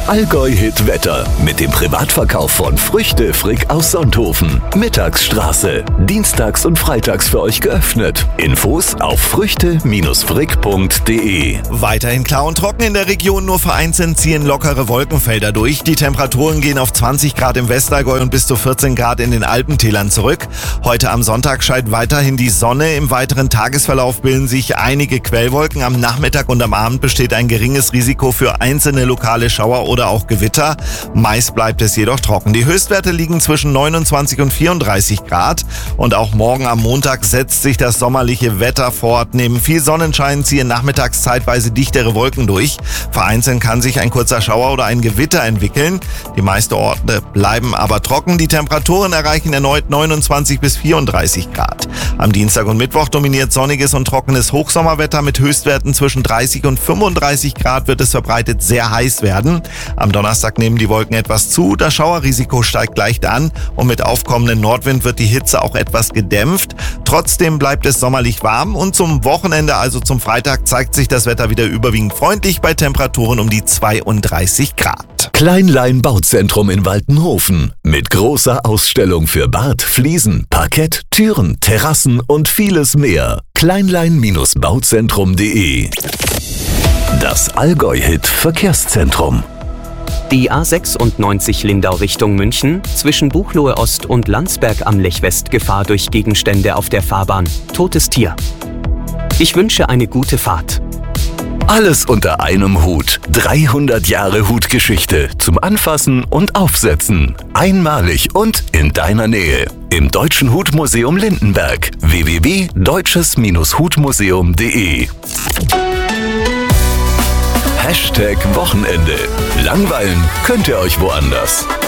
Allgäu-Hit Wetter mit dem Privatverkauf von Früchte Frick aus Sonthofen. Mittagsstraße. Dienstags und freitags für euch geöffnet. Infos auf früchte-frick.de. Weiterhin klar und trocken in der Region, nur vereinzelt ziehen lockere Wolkenfelder durch. Die Temperaturen gehen auf 20 Grad im Westallgäu und bis zu 14 Grad in den Alpentälern zurück. Heute am Sonntag scheint weiterhin die Sonne. Im weiteren Tagesverlauf bilden sich einige Quellwolken. Am Nachmittag und am Abend besteht ein geringes Risiko für einzelne lokale Schauer oder auch Gewitter. Meist bleibt es jedoch trocken. Die Höchstwerte liegen zwischen 29 und 34 Grad. Und auch morgen am Montag setzt sich das sommerliche Wetter fort. Neben viel Sonnenschein ziehen nachmittags zeitweise dichtere Wolken durch. Vereinzelt kann sich ein kurzer Schauer oder ein Gewitter entwickeln. Die meisten Orte bleiben aber trocken. Die Temperaturen erreichen erneut 29 bis 34 Grad. Am Dienstag und Mittwoch dominiert sonniges und trockenes Hochsommerwetter mit Höchstwerten zwischen 30 und 35 Grad wird es verbreitet sehr heiß werden. Am Donnerstag nehmen die Wolken etwas zu, das Schauerrisiko steigt leicht an und mit aufkommendem Nordwind wird die Hitze auch etwas gedämpft. Trotzdem bleibt es sommerlich warm und zum Wochenende, also zum Freitag, zeigt sich das Wetter wieder überwiegend freundlich bei Temperaturen um die 32 Grad. Kleinlein Bauzentrum in Waltenhofen mit großer Ausstellung für Bad, Fliesen, Parkett, Türen, Terrassen und vieles mehr. Kleinlein-bauzentrum.de. Das Allgäu-Hit Verkehrszentrum. Die A96 Lindau Richtung München, zwischen Buchloe Ost und Landsberg am Lech West Gefahr durch Gegenstände auf der Fahrbahn. Totes Tier. Ich wünsche eine gute Fahrt. Alles unter einem Hut. 300 Jahre Hutgeschichte zum Anfassen und Aufsetzen. Einmalig und in deiner Nähe. Im Deutschen Hutmuseum Lindenberg. www.deutsches-hutmuseum.de. #Wochenende. Langweilen könnt ihr euch woanders.